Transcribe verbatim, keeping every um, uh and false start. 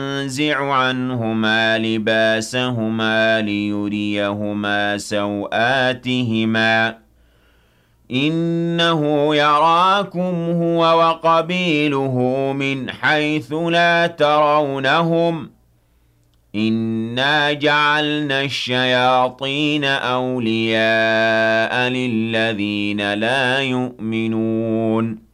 ينزع عنهما لباسهما ليريهما سوآتهما إنه يراكم هو وقبيله من حيث لا ترونهم إنا جعلنا الشياطين أولياء للذين لا يؤمنون